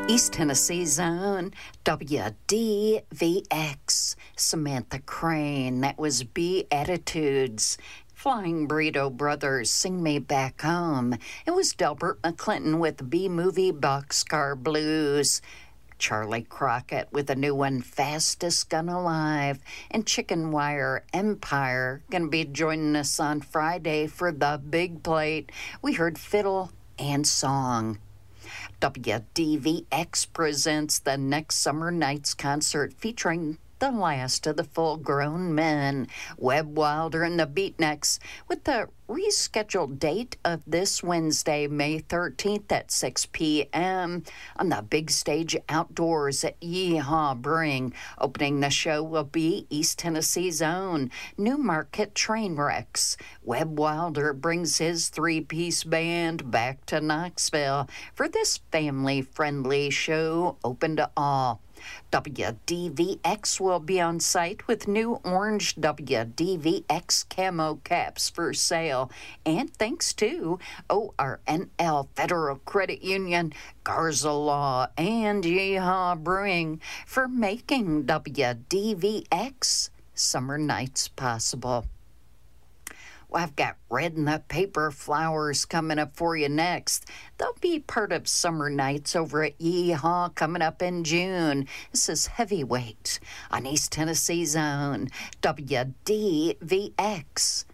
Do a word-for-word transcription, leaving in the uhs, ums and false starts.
East Tennessee Zone, W D V X, Samantha Crane, that was Beatitudes. Flying Burrito Brothers, Sing Me Back Home. It was Delbert McClinton with B-Movie Boxcar Blues. Charlie Crockett with a new one, Fastest Gun Alive. And Chicken Wire Empire going to be joining us on Friday for the Big Plate. We heard fiddle and song. W D V X presents the Next Summer Nights concert featuring the last of the full-grown men, Webb Wilder and the Beatniks, with the rescheduled date of this Wednesday, May thirteenth at six p.m. on the big stage outdoors at Yeehaw Brewing. Opening the show will be East Tennessee's own Newmarket Trainwrecks. Webb Wilder brings his three-piece band back to Knoxville for this family-friendly show open to all. W D V X will be on site with new orange W D V X camo caps for sale. And thanks to O R N L Federal Credit Union, Garza Law, and Yeehaw Brewing for making W D V X Summer Nights possible. Well, I've got Red in the Paper Flowers coming up for you next. They'll be part of Summer Nights over at Yeehaw coming up in June. This is Heavyweight on East Tennessee's own W D V X.